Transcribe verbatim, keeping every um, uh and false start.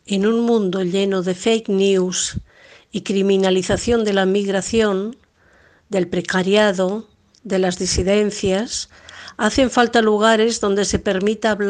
En un mundo lleno de fake news y criminalización de la migración, del precariado, de las disidencias, hacen falta lugares donde se permita hablar